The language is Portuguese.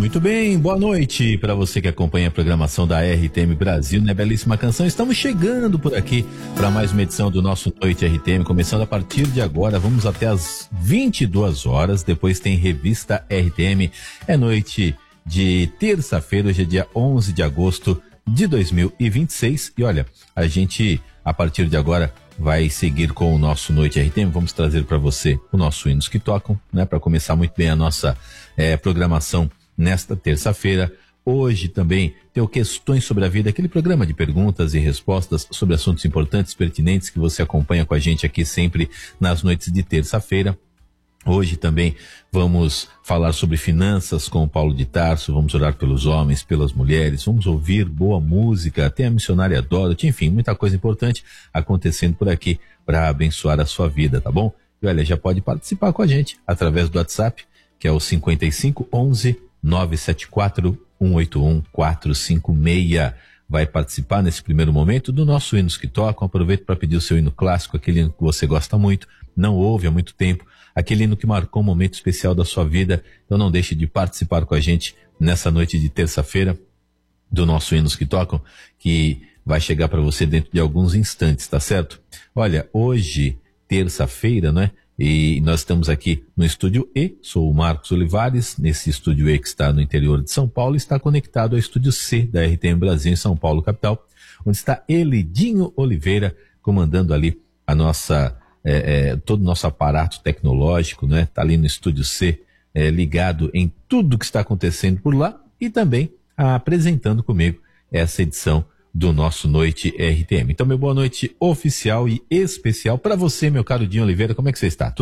Muito bem, boa noite para você que acompanha a programação da RTM Brasil, né? Belíssima canção. Estamos chegando por aqui para mais uma edição do nosso Noite RTM, começando a partir de agora. Vamos até às 22 horas, depois tem Revista RTM. É noite de terça-feira, hoje é dia 11 de agosto de 2026. E olha, a gente, a partir de agora, vai seguir com o nosso Noite RTM. Vamos trazer para você o nosso Hinos que Tocam, né? Para começar muito bem a nossa programação nesta terça-feira. Hoje também tem o Questões sobre a Vida, aquele programa de perguntas e respostas sobre assuntos importantes, pertinentes, que você acompanha com a gente aqui sempre nas noites de terça-feira. Hoje também vamos falar sobre finanças com o Paulo de Tarso, vamos orar pelos homens, pelas mulheres, vamos ouvir boa música, tem a missionária Dorothy, enfim, muita coisa importante acontecendo por aqui para abençoar a sua vida, tá bom? E olha, já pode participar com a gente através do WhatsApp, que é o 5511 974 181 456. Vai participar nesse primeiro momento do nosso Hinos que Tocam. Aproveita para pedir o seu hino clássico, aquele hino que você gosta muito, não ouve há muito tempo, aquele hino que marcou um momento especial da sua vida. Então não deixe de participar com a gente nessa noite de terça-feira do nosso Hinos que Tocam, que vai chegar para você dentro de alguns instantes, tá certo? Olha, hoje, terça-feira, né? E nós estamos aqui no Estúdio E, sou o Marcos Olivares, nesse Estúdio E que está no interior de São Paulo, está conectado ao Estúdio C da RTM Brasil em São Paulo, capital, onde está Elidinho Oliveira, comandando ali a nossa, todo o nosso aparato tecnológico, né? Está ali no Estúdio C, ligado em tudo que está acontecendo por lá e também apresentando comigo essa edição do nosso Noite RTM. Então, meu boa noite oficial e especial para você, meu caro Dinho Oliveira. Como é que você está?